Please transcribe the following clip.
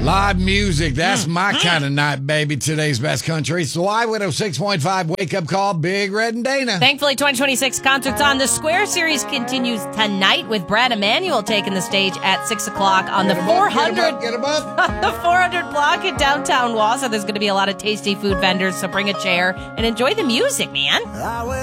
Live music, that's my kind of night, baby. Today's best country. It's the Y106.5 Wake Up Call, Big Red and Dana. Thankfully, 2026 Concerts on the Square series continues tonight with Brad Emanuel taking the stage at 6 o'clock on the 400 block in downtown Wausau. There's going to be a lot of tasty food vendors, so bring a chair and enjoy the music, man.